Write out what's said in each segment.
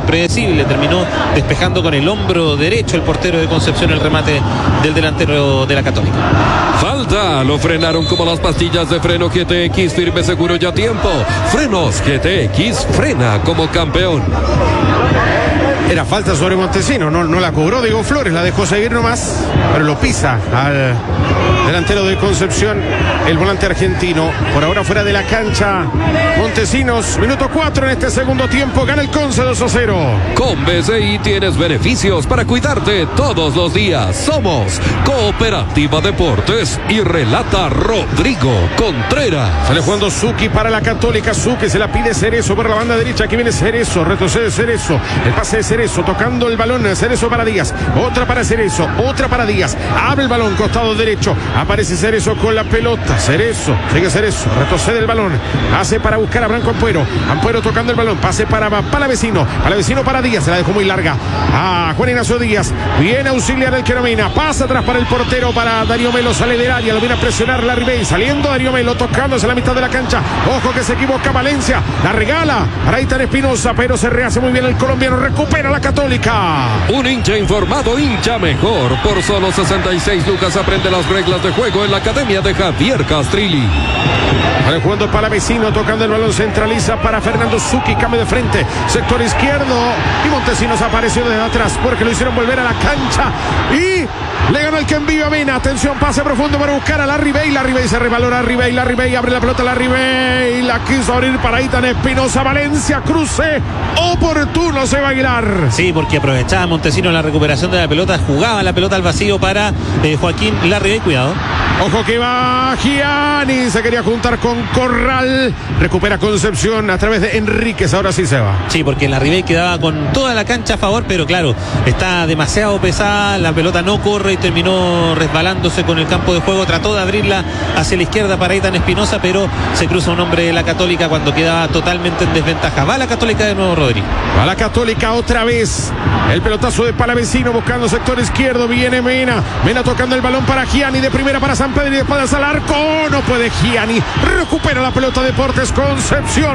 impredecible. Terminó despejando con el hombro derecho el portero de Concepción el remate del delantero de la Católica. Falta, lo frenaron como las pastillas de freno GTX, firme, seguro y a tiempo. Frenos GTX, frena como campeón. Era falta sobre Montesino, no la cobró Diego Flores, la dejó seguir nomás, pero lo pisa al delantero de Concepción, el volante argentino. Por ahora fuera de la cancha, Montesinos, minuto 4 en este segundo tiempo, gana el Conce 2-0. Con BCI tienes beneficios para cuidarte todos los días. Somos Cooperativa Deportes y relata Rodrigo Contreras. Sale jugando Zucchi para la Católica, Zucchi se la pide Cerezo por la banda derecha, aquí viene Cerezo, retrocede Cerezo, el pase de Cerezo, tocando el balón, Cerezo para Díaz, otra para Cerezo, otra para Díaz, abre el balón, costado derecho, aparece Cerezo con la pelota, Cerezo, sigue Cerezo, retrocede el balón, hace para buscar a Branco Ampuero, Ampuero tocando el balón, pase para Palavecino para Díaz, se la dejó muy larga, Juan Ignacio Díaz, viene a auxiliar el Queromina, pasa atrás para el portero, para Darío Melo, sale del área, lo viene a presionar Larribey, saliendo Darío Melo, tocándose a la mitad de la cancha, ojo que se equivoca Valencia, la regala para Eitan Espinosa, pero se rehace muy bien el colombiano, recupera la Católica. Un hincha informado, hincha mejor. Por solo 66 lucas aprende las reglas de juego en la academia de Javier Castrilli. Vale, jugando Palavecino, tocando el balón, centraliza para Fernando Zucchi, cambio de frente, sector izquierdo, y Montesinos apareció desde atrás porque lo hicieron volver a la cancha y le ganó el que envío a Mena. Atención, pase profundo para buscar a Larribey, se revalora Larribey, abre la pelota Larribey, la quiso abrir para Eitan Espinosa, Valencia, cruce oportuno, se va a Aguilar. Sí, porque aprovechaba Montesinos la recuperación de la pelota, jugaba la pelota al vacío para Joaquín Larribey, cuidado. Ojo que va Gianni, se quería juntar con Corral, recupera Concepción a través de Enríquez, ahora sí se va. Sí, porque Larribey quedaba con toda la cancha a favor, pero claro, está demasiado pesada, la pelota no corre y terminó resbalándose con el campo de juego, trató de abrirla hacia la izquierda para Eitan Espinosa, pero se cruza un hombre de la Católica cuando quedaba totalmente en desventaja. Va la Católica de nuevo, Rodri. Va la Católica otra vez, el pelotazo de Palavecino buscando sector izquierdo, viene Mena tocando el balón para Gianni, de primera para San Pedro y después al arco, no puede Gianni, recupera la pelota Deportes Concepción.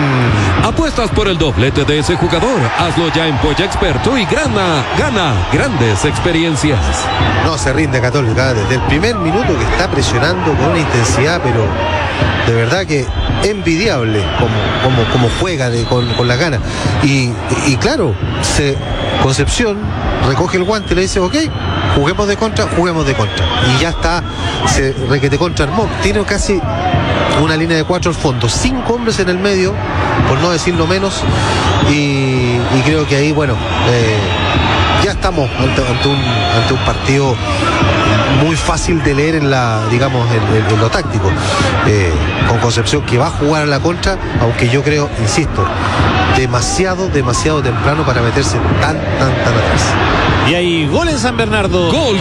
Apuestas por el doblete de ese jugador, hazlo ya en Polla Experto y gana grandes experiencias. No se rinde Católica desde el primer minuto que está presionando con una intensidad, pero de verdad que envidiable como juega con las ganas y claro, Concepción recoge el guante y le dice ok, juguemos de contra y ya está, se requete contra armó, tiene casi una línea de 4 al fondo, 5 hombres en el medio, por no decirlo menos, y creo que ahí bueno, ya estamos ante un partido muy fácil de leer en lo táctico, con Concepción que va a jugar a la contra, aunque yo creo, insisto, demasiado temprano para meterse tan atrás. Y hay gol en San Bernardo. Gol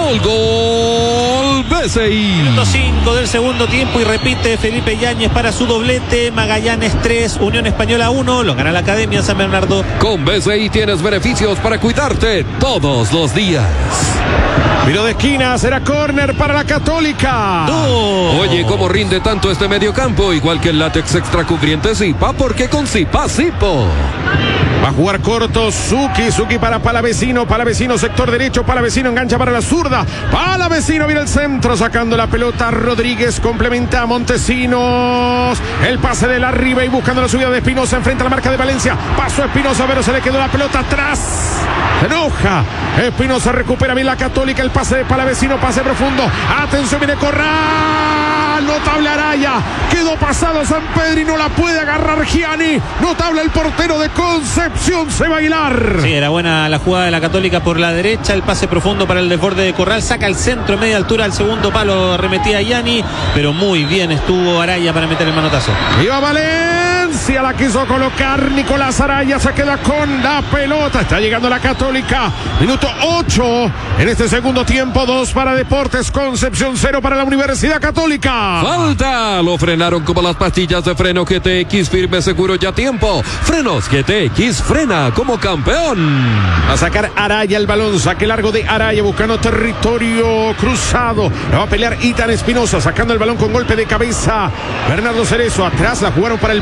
BCI. Minuto 5 del segundo tiempo y repite Felipe Yáñez para su doblete. Magallanes 3, Unión Española 1, lo gana la Academia en San Bernardo. Con BCI tienes beneficios para cuidarte todos los días. Tiro de esquina, será córner para la Católica. Oye, ¿cómo rinde tanto este mediocampo? Igual que el látex extra cubriente Zipa, porque con Zipa Zipo. Va a jugar corto Zucchi para Palavecino, sector derecho, Palavecino engancha para la zurda, Palavecino viene el centro, sacando la pelota, Rodríguez complementa a Montesinos, el pase de Larribey buscando la subida de Espinosa, enfrenta a la marca de Valencia, pasó Espinosa, pero se le quedó la pelota atrás, se enoja, Espinosa recupera bien la Católica, el pase de Palavecino, pase profundo, atención, viene Corral, notable Araya, quedó pasado San Pedro y no la puede agarrar Gianni, notable el portero de Concepción, se va a Aguilar. Sí, era buena la jugada de la Católica por la derecha, el pase profundo para el desborde de Corral, saca el centro en media altura al segundo palo, arremetía a Gianni, pero muy bien estuvo Araya para meter el manotazo. Iba Valencia, la quiso colocar Nicolás Araya, se queda con la pelota, está llegando la Católica, minuto 8 en este segundo tiempo, 2 para Deportes Concepción, 0 para la Universidad Católica. Falta, lo frenaron como las pastillas de freno GTX, firme, seguro y a tiempo. Frenos GTX, frena como campeón. A sacar Araya el balón, saque largo de Araya buscando territorio cruzado, la va a pelear Eitan Espinosa, sacando el balón con golpe de cabeza Bernardo Cerezo, atrás la jugaron para el portero,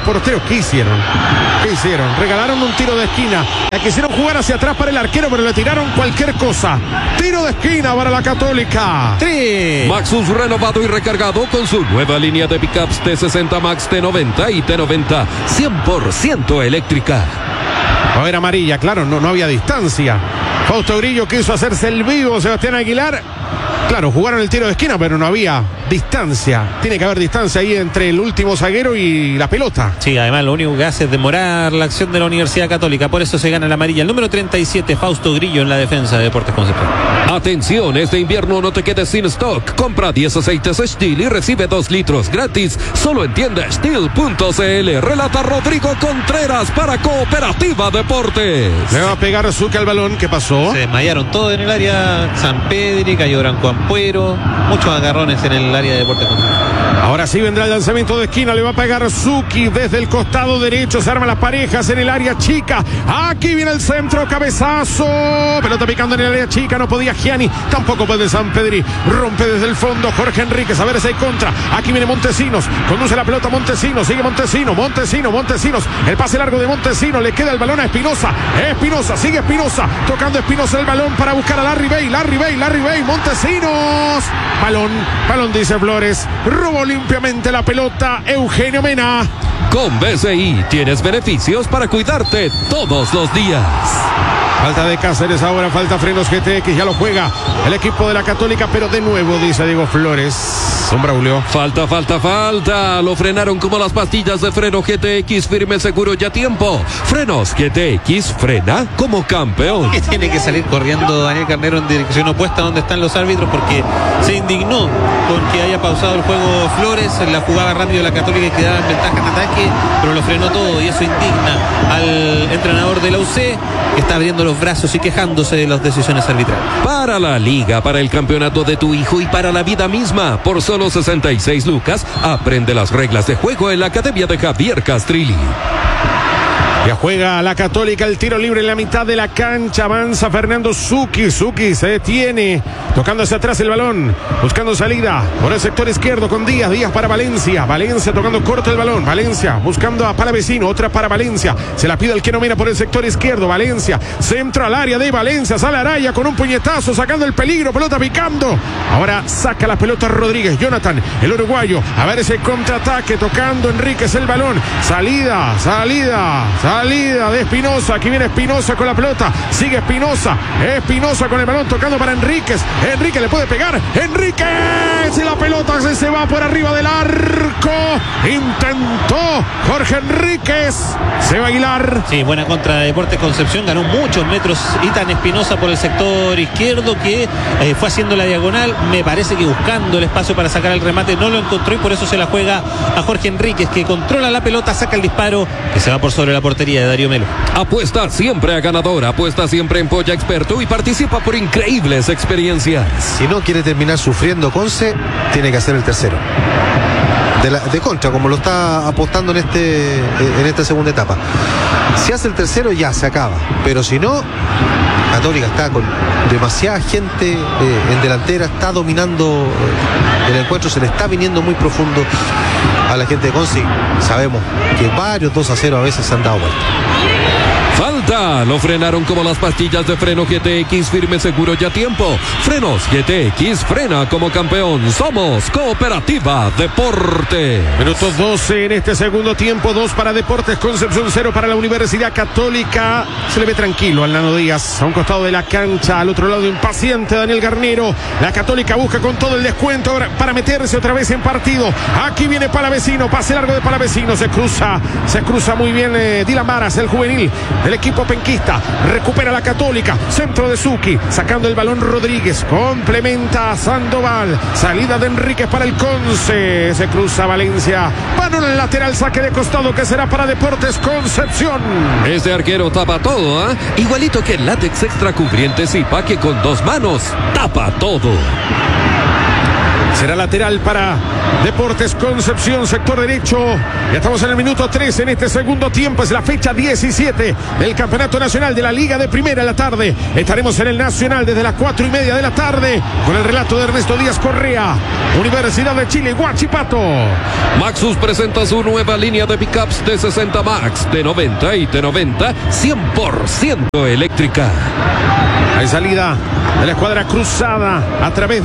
¿Qué hicieron? Regalaron un tiro de esquina. La quisieron jugar hacia atrás para el arquero, pero le tiraron cualquier cosa. Tiro de esquina para la Católica. Sí. Maxus renovado y recargado con su nueva línea de pickups T60 Max, T90 y T90 100% eléctrica. A ver, amarilla, claro, no había distancia. Fausto Grillo quiso hacerse el vivo, Sebastián Aguilar. Claro, jugaron el tiro de esquina, pero no había distancia. Tiene que haber distancia ahí entre el último zaguero y la pelota. Sí, además lo único que hace es demorar la acción de la Universidad Católica. Por eso se gana la amarilla. El número 37, Fausto Grillo, en la defensa de Deportes Concepción. Atención, este invierno no te quedes sin stock. Compra 10 aceites Steel y recibe 2 litros gratis. Solo en tienda Steel.cl. Relata Rodrigo Contreras para Cooperativa Deportes. Le va a pegar Zucca al balón. ¿Qué pasó? Se desmayaron todos en el área. San Pedri, cayó Branco Ampuero. Muchos agarrones en el área de Deportes Concepción. Ahora sí vendrá el lanzamiento de esquina. Le va a pegar Zucchi desde el costado derecho. Se arman las parejas en el área chica. Aquí viene el centro. Cabezazo. Pelota picando en el área chica. No podía Gianni. Tampoco puede San Pedri. Rompe desde el fondo Jorge Enríquez. A ver si hay contra. Aquí viene Montesinos. Conduce la pelota Montesinos. Sigue Montesinos. El pase largo de Montesinos. Le queda el balón a Espinosa. Sigue Espinosa. Tocando Espinosa el balón para buscar a Larry Bay. Montesinos. Balón dice Flores. Robó limpiamente la pelota Eugenio Mena. Con BCI tienes beneficios para cuidarte todos los días. Falta de Cáceres ahora, falta frenos GTX, ya lo juega el equipo de la Católica, pero de nuevo, dice Diego Flores. Son Braulio. Falta. Lo frenaron como las pastillas de freno GTX, firme, seguro y a tiempo. Frenos GTX, frena como campeón. Que tiene que salir corriendo Daniel Carnero en dirección opuesta a donde están los árbitros, porque se indignó con que haya pausado el juego Flores. La jugaba rápido la Católica y quedaba en ventaja en ataque, pero lo frenó todo y eso indigna al entrenador de la UC, que está abriendo los brazos y quejándose de las decisiones arbitrales. Para la liga, para el campeonato de tu hijo y para la vida misma, por solo 66 lucas, aprende las reglas de juego en la Academia de Javier Castrilli. Ya juega la Católica, el tiro libre en la mitad de la cancha. Avanza Fernando Zucchi. Zucchi se detiene, tocando hacia atrás el balón, buscando salida por el sector izquierdo con Díaz. Díaz para Valencia. Valencia tocando corto el balón. Valencia buscando a Palavecino. Otra para Valencia. Se la pide el que no mira por el sector izquierdo. Valencia. Centro al área de Valencia. Sale Araya con un puñetazo, sacando el peligro. Pelota picando. Ahora saca la pelota Rodríguez. Jonathan, el uruguayo. A ver ese contraataque. Tocando Enríquez el balón. Salida de Espinosa. Aquí viene Espinosa con la pelota. Sigue Espinosa con el balón, tocando para Enríquez. Enríquez le puede pegar. Enríquez. Y la pelota se va por arriba del arco. Intentó Jorge Enríquez. Se va a Aguilar. Sí, buena contra de Deportes Concepción. Ganó muchos metros Itan Espinosa por el sector izquierdo, que fue haciendo la diagonal. Me parece que buscando el espacio para sacar el remate no lo encontró y por eso se la juega a Jorge Enríquez, que controla la pelota, saca el disparo, que se va por sobre la portería de Darío Melo. Apuesta siempre a ganador, apuesta siempre en Polla Experto y participa por increíbles experiencias. Si no quiere terminar sufriendo Conce, tiene que hacer el tercero. De contra, como lo está apostando en esta segunda etapa. Si hace el tercero ya se acaba, pero si no, Católica está con demasiada gente en delantera, está dominando el encuentro, se le está viniendo muy profundo a la gente de Conce. Sabemos que varios 2-0 a veces se han dado vuelta. Falta, lo frenaron como las pastillas de freno GTX, firme, seguro y a tiempo. Frenos GTX, frena como campeón. Somos Cooperativa Deporte. Minutos 12 en este segundo tiempo, 2 para Deportes Concepción, 0 para la Universidad Católica. Se le ve tranquilo al Nano Díaz, a un costado de la cancha, al otro lado impaciente Daniel Garnero. La Católica busca con todo el descuento para meterse otra vez en partido. Aquí viene Palavecino, pase largo de Palavecino, se cruza muy bien Dylan Varas, el juvenil del equipo penquista. Recupera la Católica, centro de Zucchi, sacando el balón Rodríguez, complementa a Sandoval, salida de Enríquez para el Conce, se cruza Valencia, balón en el lateral, saque de costado que será para Deportes Concepción. Este arquero tapa todo, igualito que el látex extra cubriente Zipa, que con 2 manos tapa todo. Será lateral para Deportes Concepción, sector derecho. Ya estamos en el minuto 13 en este segundo tiempo. Es la fecha 17 del Campeonato Nacional de la Liga de Primera en la tarde. Estaremos en el Nacional desde las 4:30 de la tarde con el relato de Ernesto Díaz Correa. Universidad de Chile, Huachipato. Maxus presenta su nueva línea de pickups de 60 Max, de 90 y de 90, 100% eléctrica. Hay salida de la escuadra cruzada a través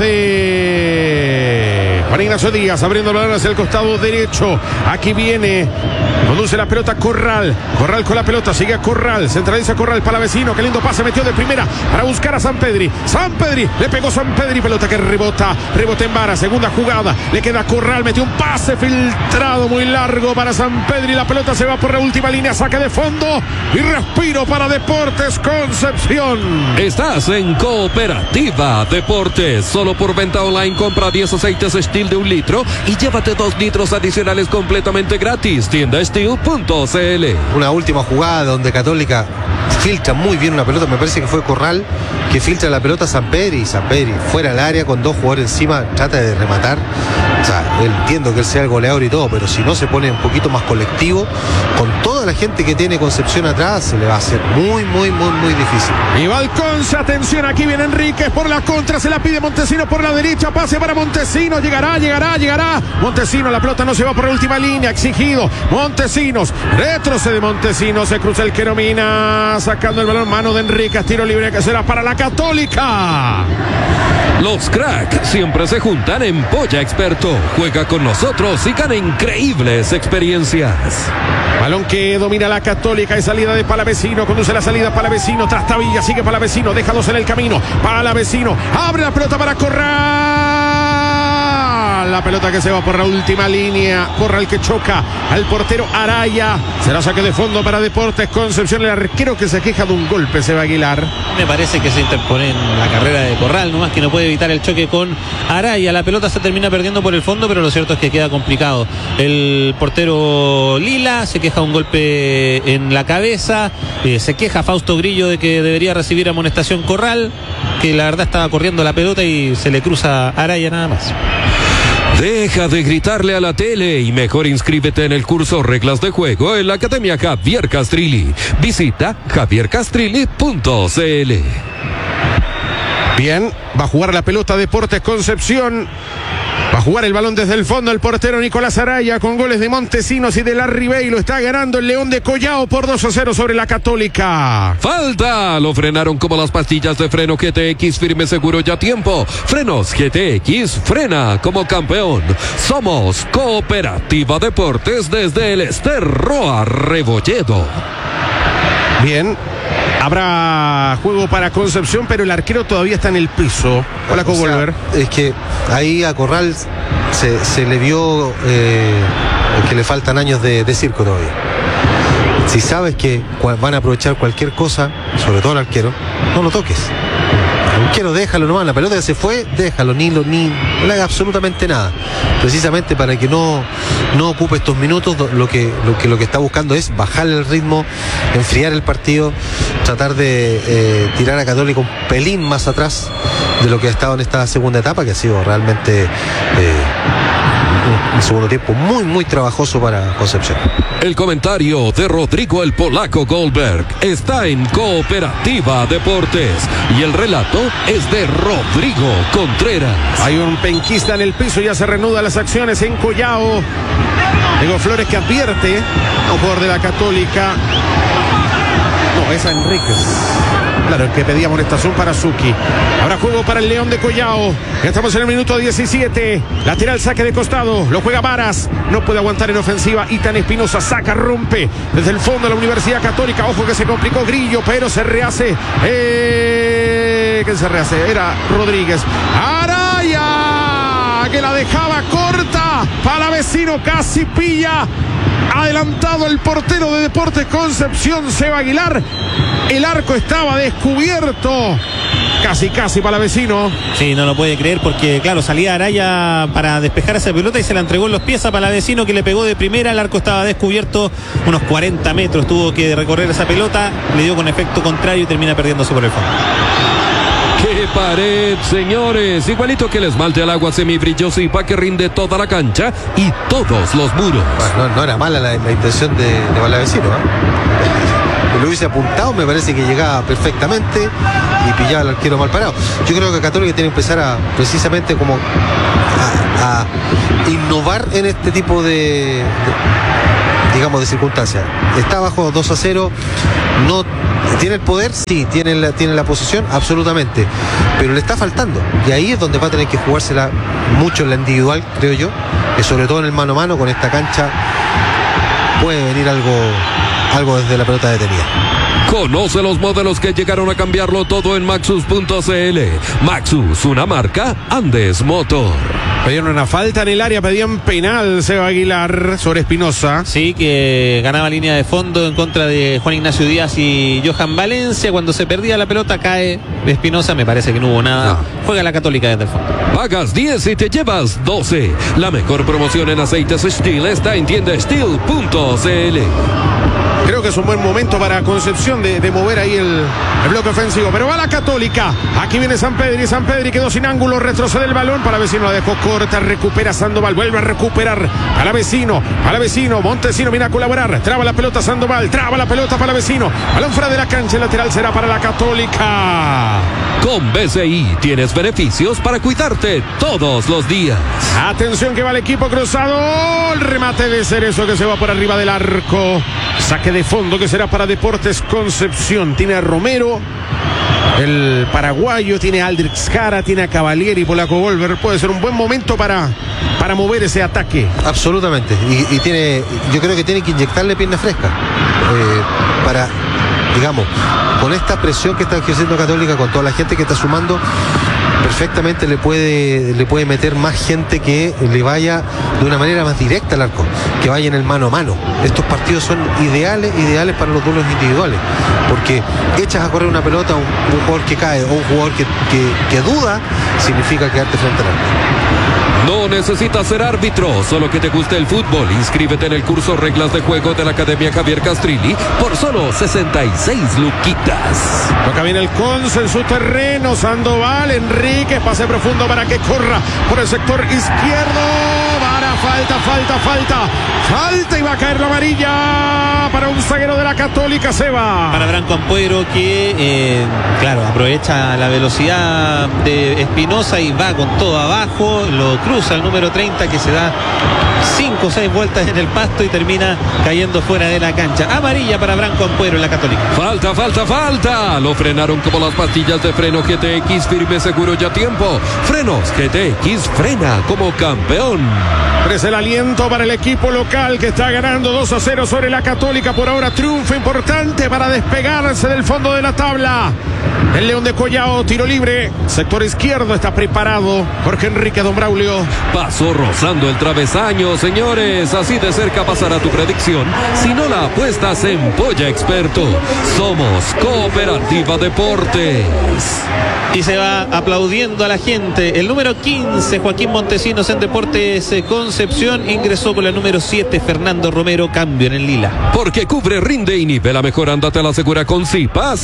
de Juan Ignacio Díaz, abriendo el balón hacia el costado derecho. Aquí viene, conduce la pelota Corral. Corral con la pelota, sigue a Corral, centraliza Corral, Palavecino, qué lindo pase, metió de primera para buscar a Sampedri. Sampedri, le pegó Sampedri, pelota que rebota en vara, segunda jugada, le queda Corral, metió un pase filtrado muy largo para Sampedri, la pelota se va por la última línea, saque de fondo y respiro para Deportes Concepción. Estás en Cooperativa Deportes. Solo por venta online compra 10 aceites Steel de 1 litro y llévate 2 litros adicionales completamente gratis. Tienda Steel.cl. Una última jugada donde Católica filtra muy bien una pelota, me parece que fue Corral que filtra la pelota a Sampedri, y Sampedri fuera del área con 2 jugadores encima, trata de rematar. O sea, entiendo que él sea el goleador y todo, pero si no se pone un poquito más colectivo, con toda la gente que tiene Concepción atrás, se le va a hacer muy difícil. Y Valconce, atención, aquí viene Enríquez por la contra, se la pide Montesino por la derecha, pase para Montesinos, llegará. Montesinos, la pelota no se va por la última línea, exigido. Montesinos, retrocede Montesinos, se cruza el Queromina, sacando el balón, mano de Enríquez, tiro libre que será para la Católica. Los cracks siempre se juntan en Polla Experto. Juega con nosotros y gana increíbles experiencias. Balón que domina la Católica, y salida de Palavecino, conduce la salida Palavecino, Trastavilla, sigue Palavecino, deja 2 en el camino, Palavecino, abre la pelota para Corral, la pelota que se va por la última línea, Corral que choca al portero Araya, será saque de fondo para Deportes Concepción, el arquero que se queja de un golpe, Seba Aguilar. Me parece que se interpone en la carrera de Corral, nomás que no puede evitar el choque con Araya. La pelota se termina perdiendo por el fondo, pero lo cierto es que queda complicado. El portero Lila se queja un golpe en la cabeza, se queja Fausto Grillo de que debería recibir amonestación Corral, que la verdad estaba corriendo la pelota y se le cruza a Araya nada más. Deja de gritarle a la tele y mejor inscríbete en el curso Reglas de Juego en la Academia Javier Castrilli. Visita javiercastrilli.cl. Bien, va a jugar la pelota Deportes Concepción. Va a jugar el balón desde el fondo el portero Nicolás Araya, con goles de Montesinos y de Larribeiro. Está ganando el León de Collao por 2-0 sobre la Católica. ¡Falta! Lo frenaron como las pastillas de freno GTX, firme, seguro y a tiempo. Frenos GTX, frena como campeón. Somos Cooperativa Deportes desde el Ester Roa Rebolledo. Bien. Habrá juego para Concepción, pero el arquero todavía está en el piso. Hola, Cogolver. Es que ahí a Corral se le vio que le faltan años de circo todavía. Si sabes que van a aprovechar cualquier cosa, sobre todo el arquero, no lo toques. El arquero déjalo nomás, la pelota que se fue, déjalo, ni le haga absolutamente nada. Precisamente para que no ocupe estos minutos, lo que está buscando es bajarle el ritmo, enfriar el partido, tratar de tirar a Católica un pelín más atrás de lo que ha estado en esta segunda etapa, que ha sido realmente un segundo tiempo muy trabajoso para Concepción. El comentario de Rodrigo el Polaco Goldberg está en Cooperativa Deportes y el relato es de Rodrigo Contreras. Hay un penquista en el piso, ya se reanudan las acciones en Collao. Diego Flores que advierte a un jugador de la Católica. No, es a Enríquez. Claro, el que pedía amonestación para Suki. Habrá juego para el León de Collao. Ya estamos en el minuto 17. Lateral, saque de costado. Lo juega Varas. No puede aguantar en ofensiva. Itán Espinosa saca, rompe. Desde el fondo de la Universidad Católica. Ojo que se complicó Grillo, pero se rehace. ¿Quién se rehace? Era Rodríguez. Araya, que la dejaba corta. Palavecino casi pilla. Adelantado el portero de Deportes Concepción, Seba Aguilar. El arco estaba descubierto. Casi Palavecino. Sí, no lo puede creer porque, claro, salía Araya para despejar esa pelota y se la entregó en los pies a Palavecino, que le pegó de primera. El arco estaba descubierto, unos 40 metros tuvo que recorrer esa pelota, le dio con efecto contrario y termina perdiéndose por el fondo. ¡Qué pared, señores. Igualito que el esmalte al agua semibrilloso y pa' que rinde toda la cancha y todos los muros. Bueno, no era mala la intención de Palavecino, ¿eh? Lo hubiese apuntado, me parece que llegaba perfectamente y pillaba al arquero mal parado. Yo creo que Católica tiene que empezar a precisamente como a innovar en este tipo de circunstancias. Está abajo 2-0, no tiene el poder, sí, tiene la posesión, absolutamente, pero le está faltando, y ahí es donde va a tener que jugársela mucho en la individual, creo yo, que sobre todo en el mano a mano con esta cancha puede venir algo desde la pelota detenida. Conoce los modelos que llegaron a cambiarlo todo en Maxus.cl. Maxus, una marca Andes Motor. Pedían una falta en el área, pedían penal Seba Aguilar sobre Espinosa. Sí, que ganaba línea de fondo en contra de Juan Ignacio Díaz y Johan Valencia. Cuando se perdía la pelota cae Espinosa, me parece que no hubo nada. No. Juega la Católica desde el fondo. Pagas 10 y te llevas 12. La mejor promoción en aceites Steel está en tiendasteel.cl. Creo que es un buen momento para Concepción de mover ahí el bloque ofensivo. Pero va la Católica. Aquí viene Sampedri quedó sin ángulo, retrocede el balón. Palavecino la dejó corta, recupera Sandoval, vuelve a recuperar Palavecino, Montesino viene a colaborar. Traba la pelota Sandoval, traba la pelota Palavecino. Balón fuera de la cancha, el lateral será para la Católica. Con BCI tienes beneficios para cuidarte todos los días. Atención que va el equipo cruzado. El remate de Cerezo que se va por arriba del arco. Saque de fondo que será para Deportes Concepción. Tiene a Romero, el paraguayo, tiene a Aldrich Jara, tiene a Cavalieri, Polaco Volver. Puede ser un buen momento para mover ese ataque. Absolutamente. Y tiene, yo creo que tiene que inyectarle pierna fresca para, digamos, con esta presión que está ejerciendo Católica, con toda la gente que está sumando, perfectamente le puede meter más gente que le vaya de una manera más directa al arco, que vaya en el mano a mano. Estos partidos son ideales para los duelos individuales, porque echas a correr una pelota a un jugador que cae o un jugador que duda, significa quedarte frente al arco. No necesitas ser árbitro, solo que te guste el fútbol. Inscríbete en el curso Reglas de Juego de la Academia Javier Castrilli por solo 66 luquitas. Acá viene el Conce en su terreno. Sandoval, Enrique, pase profundo para que corra por el sector izquierdo. Falta y va a caer la amarilla para un zaguero de la Católica, Seba. Para Branco Ampuero que, aprovecha la velocidad de Espinosa y va con todo abajo, lo cruza el número 30 que se da 5 o 6 vueltas en el pasto y termina cayendo fuera de la cancha. Amarilla para Branco Ampuero en la Católica. Falta. Lo frenaron como las pastillas de freno GTX, firme, seguro y a tiempo. Frenos GTX, frena como campeón. Crece el aliento para el equipo local que está ganando 2-0 sobre la Católica. Por ahora triunfo importante para despegarse del fondo de la tabla. El León de Collao, tiro libre, sector izquierdo, está preparado Jorge Enrique Don Braulio. Pasó rozando el travesaño, señores. Así de cerca pasará tu predicción si no la apuestas en Polla Experto. Somos Cooperativa Deportes. Y se va aplaudiendo a la gente. El número 15, Joaquín Montesinos en Deportes Concepción. Ingresó con la número 7, Fernando Romero. Cambio en el lila. Porque cubre, rinde y nivela mejor. Ándate a la segura con Zipa.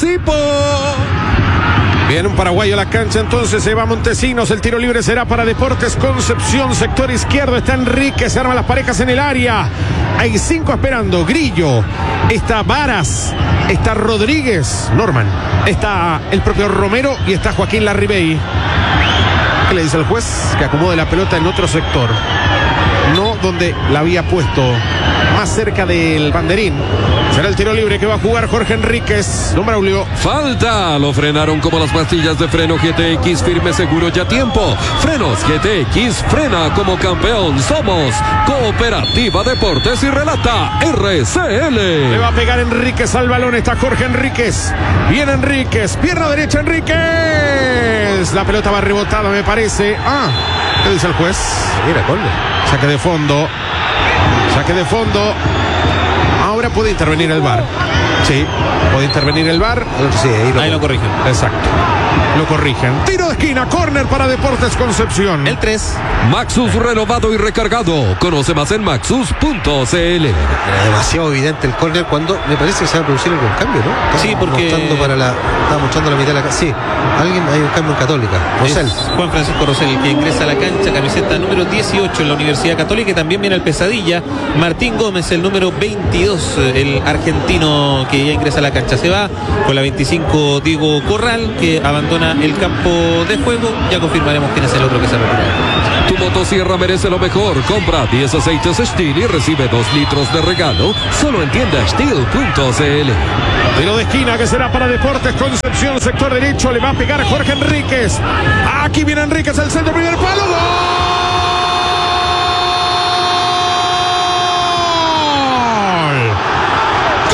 Viene un paraguayo a la cancha, entonces se va Montesinos. El tiro libre será para Deportes Concepción. Sector izquierdo está Enrique, se arman las parejas en el área. Hay 5 esperando. Grillo, está Varas, está Rodríguez, Norman, está el propio Romero y está Joaquín Larribey. ¿Qué le dice el juez? Que acomode la pelota en otro sector, no donde la había puesto, más cerca del banderín. Será el tiro libre que va a jugar Jorge Enríquez. Don Braulio. Falta. Lo frenaron como las pastillas de freno GTX, firme, seguro y a tiempo. Frenos GTX, frena como campeón. Somos Cooperativa Deportes y relata RCL. Le va a pegar Enríquez al balón. Está Jorge Enríquez. Viene Enríquez. Pierna derecha Enríquez. La pelota va rebotada, me parece. ¿Qué dice el juez? Mira, Conde. Saque de fondo. Ahora puede intervenir el VAR. Sí, puede intervenir el VAR. Sí, Ahí lo corrigen. Exacto. Lo corrigen. Tiro de esquina, córner para Deportes Concepción. El 3. Maxus renovado y recargado. Conoce más en maxus.cl. Era demasiado evidente el córner cuando me parece que se va a producir algún cambio, ¿no? Sí, porque estaba mostrando la mitad de la cancha. Sí, hay un cambio en Católica. Rosell. Juan Francisco Rosell, que ingresa a la cancha, camiseta número 18 en la Universidad Católica, y también viene al Pesadilla Martín Gómez, el número 22, el argentino que ya ingresa a la cancha. Se va con la 25 Diego Corral, que abandona el campo de juego. Ya confirmaremos quién es el otro que se retira. Tu motosierra merece lo mejor. Compra 10 aceites Steel y recibe 2 litros de regalo solo en tienda Steel.cl. Tiro de esquina que será para Deportes Concepción, sector derecho. Le va a pegar Jorge Enríquez. Aquí viene Enríquez, el centro, primer palo. ¡Gol!